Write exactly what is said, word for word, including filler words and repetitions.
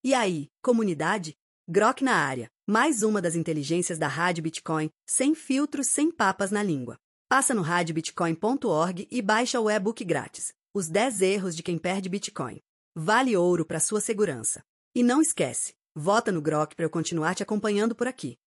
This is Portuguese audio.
E aí, comunidade? Grok na área, mais uma das inteligências da Rádio Bitcoin, sem filtros, sem papas na língua. Passa no rádio bitcoin ponto org e baixa o e-book grátis. Os dez erros de quem perde Bitcoin. Vale ouro para sua segurança. E não esquece, vota no Grok para eu continuar te acompanhando por aqui.